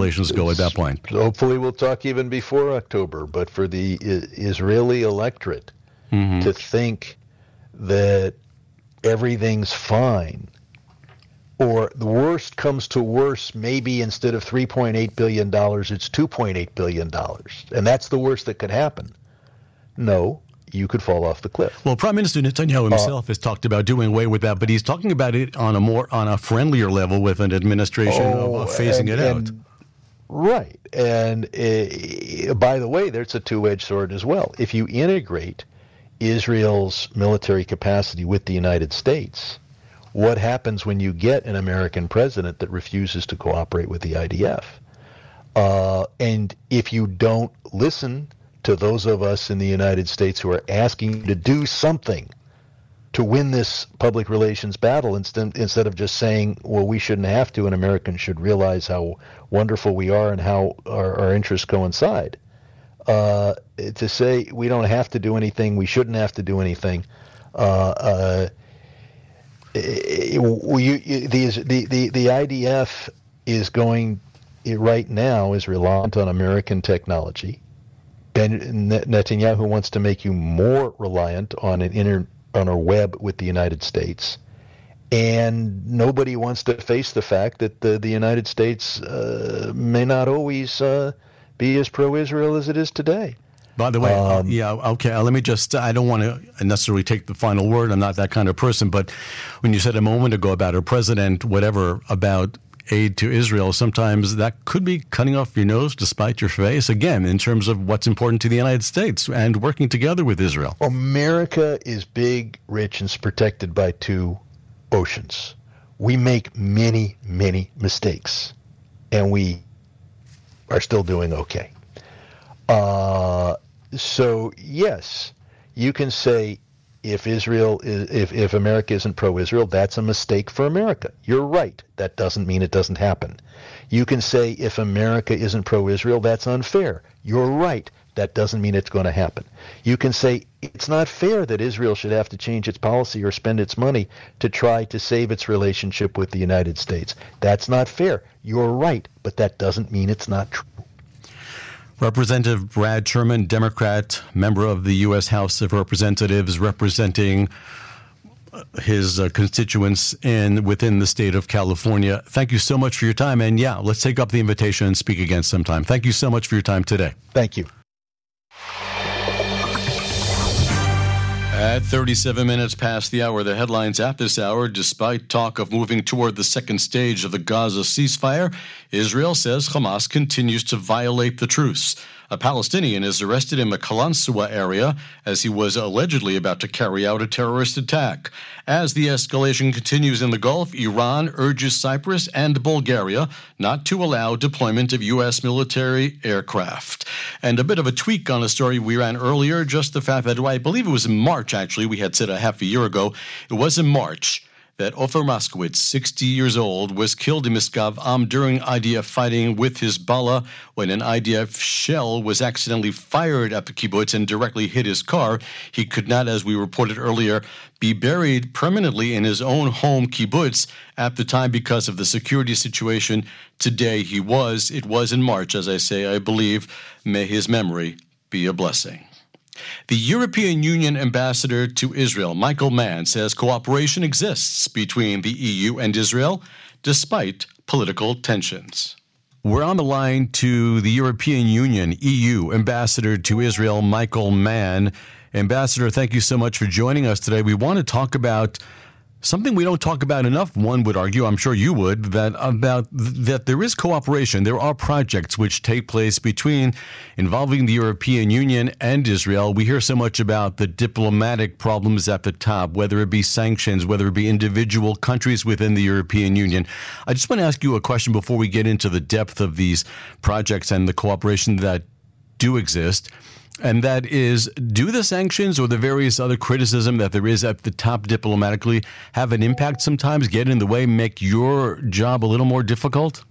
relations go at that point? Hopefully we'll talk even before October, but for the Israeli electorate to think that everything's fine, or the worst comes to worst, maybe instead of $3.8 billion, it's $2.8 billion, and that's the worst that could happen. No, you could fall off the cliff. Well, Prime Minister Netanyahu himself has talked about doing away with that, but he's talking about it on a friendlier level with an administration of phasing it out. Right. And by the way, there's a two-edged sword as well. If you integrate Israel's military capacity with the United States, what happens when you get an American president that refuses to cooperate with the IDF? And if you don't listen to those of us in the United States who are asking you to do something to win this public relations battle, instead of just saying, well, we shouldn't have to, and Americans should realize how wonderful we are and how our interests coincide, to say we don't have to do anything, we shouldn't have to do anything, the IDF is right now is reliant on American technology. Netanyahu wants to make you more reliant on on a web with the United States, and nobody wants to face the fact that the United States may not always be as pro-Israel as it is today. By the way, let me just, I don't want to necessarily take the final word. I'm not that kind of person, but when you said a moment ago about a president, whatever, about aid to Israel, sometimes that could be cutting off your nose to spite your face, again, in terms of what's important to the United States and working together with Israel. America is big, rich, and is protected by two oceans. We make many, many mistakes, and we are still doing okay. So, yes, you can say if America isn't pro-Israel, that's a mistake for America. You're right. That doesn't mean it doesn't happen. You can say if America isn't pro-Israel, that's unfair. You're right. That doesn't mean it's going to happen. You can say it's not fair that Israel should have to change its policy or spend its money to try to save its relationship with the United States. That's not fair. You're right, but that doesn't mean it's not true. Representative Brad Sherman, Democrat, member of the U.S. House of Representatives, representing his constituents within the state of California. Thank you so much for your time. And yeah, let's take up the invitation and speak again sometime. Thank you so much for your time today. Thank you. At 37 minutes past the hour, the headlines at this hour: despite talk of moving toward the second stage of the Gaza ceasefire, Israel says Hamas continues to violate the truce. A Palestinian is arrested in the Kalansawa area as he was allegedly about to carry out a terrorist attack. As the escalation continues in the Gulf, Iran urges Cyprus and Bulgaria not to allow deployment of U.S. military aircraft. And a bit of a tweak on a story we ran earlier, just the fact that I believe it was in March, actually, we had said a half a year ago, it was in March that Ofer Moskowitz, 60 years old, was killed in Misgav Am during IDF fighting with Hezbollah when an IDF shell was accidentally fired at the kibbutz and directly hit his car. He could not, as we reported earlier, be buried permanently in his own home kibbutz at the time because of the security situation. Today it was in March, as I say, I believe. May his memory be a blessing. The European Union ambassador to Israel, Michael Mann, says cooperation exists between the EU and Israel despite political tensions. We're on the line to the European Union, EU, ambassador to Israel, Michael Mann. Ambassador, thank you so much for joining us today. We want to talk about something we don't talk about enough, one would argue, I'm sure you would, that there is cooperation. There are projects which take place involving the European Union and Israel. We hear so much about the diplomatic problems at the top, whether it be sanctions, whether it be individual countries within the European Union. I just want to ask you a question before we get into the depth of these projects and the cooperation that do exist. And that is, do the sanctions or the various other criticism that there is at the top diplomatically have an impact sometimes, get in the way, make your job a little more difficult?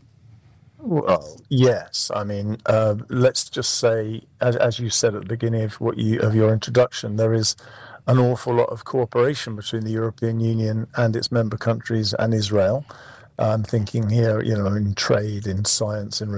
Well, yes. I mean, let's just say, as you said at the beginning of your introduction, there is an awful lot of cooperation between the European Union and its member countries and Israel. I'm thinking here, in trade, in science, in